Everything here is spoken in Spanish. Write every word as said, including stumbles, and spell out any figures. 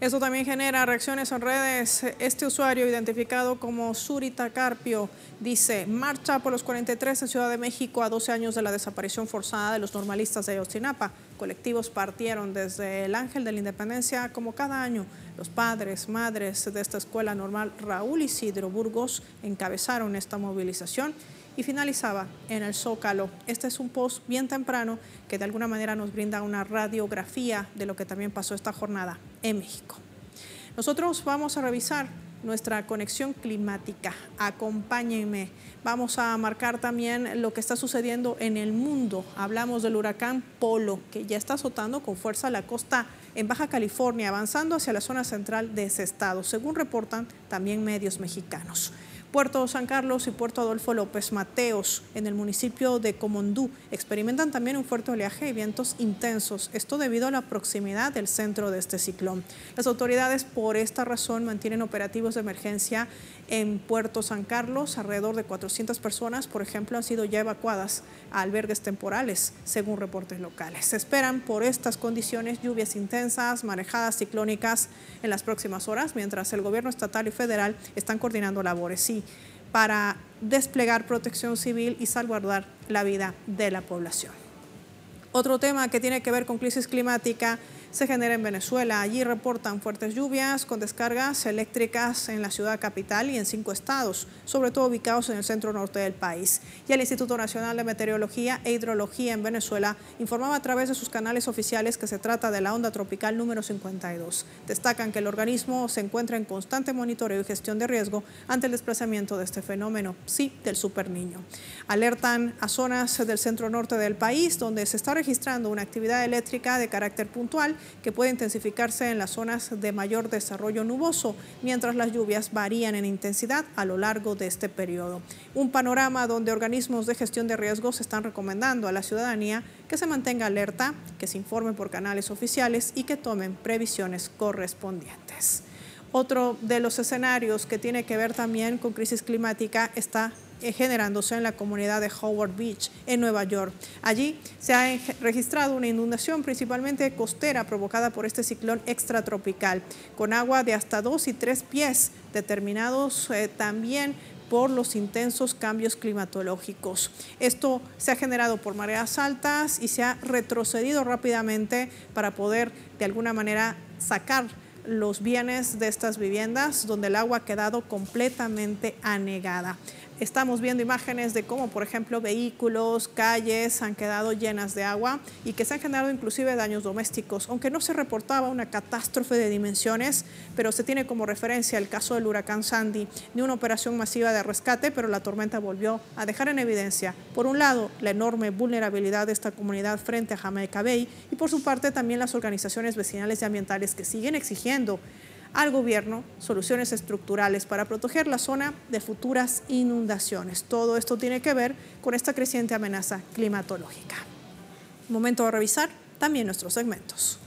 Esto también genera reacciones en redes. Este usuario, identificado como Zurita Carpio, dice: marcha por los cuarenta y tres en Ciudad de México a doce años de la desaparición forzada de los normalistas de Ayotzinapa. Colectivos partieron desde el Ángel de la Independencia como cada año. Los padres, madres de esta escuela normal Raúl Isidro Burgos encabezaron esta movilización y finalizaba en el Zócalo. Este es un post bien temprano que de alguna manera nos brinda una radiografía de lo que también pasó esta jornada en México. Nosotros vamos a revisar nuestra conexión climática. Acompáñenme. Vamos a marcar también lo que está sucediendo en el mundo. Hablamos del huracán Polo, que ya está azotando con fuerza la costa en Baja California, avanzando hacia la zona central de ese estado, según reportan también medios mexicanos. Puerto San Carlos y Puerto Adolfo López Mateos, en el municipio de Comondú, experimentan también un fuerte oleaje y vientos intensos, esto debido a la proximidad del centro de este ciclón. Las autoridades por esta razón mantienen operativos de emergencia en Puerto San Carlos. Alrededor de cuatrocientas personas, por ejemplo, han sido ya evacuadas a albergues temporales, según reportes locales. Se esperan por estas condiciones lluvias intensas, marejadas ciclónicas en las próximas horas, mientras el gobierno estatal y federal están coordinando labores, sí, para desplegar protección civil y salvaguardar la vida de la población. Otro tema que tiene que ver con crisis climática se genera en Venezuela. Allí reportan fuertes lluvias con descargas eléctricas en la ciudad capital y en cinco estados, sobre todo ubicados en el centro norte del país. Y el Instituto Nacional de Meteorología e Hidrología en Venezuela informaba a través de sus canales oficiales que se trata de la onda tropical número cincuenta y dos. Destacan que el organismo se encuentra en constante monitoreo y gestión de riesgo ante el desplazamiento de este fenómeno, sí, del superniño. Alertan a zonas del centro norte del país donde se está registrando una actividad eléctrica de carácter puntual que puede intensificarse en las zonas de mayor desarrollo nuboso, mientras las lluvias varían en intensidad a lo largo de este periodo. Un panorama donde organismos de gestión de riesgos están recomendando a la ciudadanía que se mantenga alerta, que se informe por canales oficiales y que tomen previsiones correspondientes. Otro de los escenarios que tiene que ver también con crisis climática está generándose en la comunidad de Howard Beach, en Nueva York. Allí se ha registrado una inundación principalmente costera provocada por este ciclón extratropical, con agua de hasta dos y tres pies, determinados eh, también por los intensos cambios climatológicos. Esto se ha generado por mareas altas y se ha retrocedido rápidamente para poder de alguna manera sacar los bienes de estas viviendas donde el agua ha quedado completamente anegada. Estamos viendo imágenes de cómo, por ejemplo, vehículos, calles han quedado llenas de agua y que se han generado inclusive daños domésticos, aunque no se reportaba una catástrofe de dimensiones, pero se tiene como referencia el caso del huracán Sandy, de una operación masiva de rescate, pero la tormenta volvió a dejar en evidencia, por un lado, la enorme vulnerabilidad de esta comunidad frente a Jamaica Bay y por su parte también las organizaciones vecinales y ambientales que siguen exigiendo al gobierno soluciones estructurales para proteger la zona de futuras inundaciones. Todo esto tiene que ver con esta creciente amenaza climatológica. Momento de revisar también nuestros segmentos.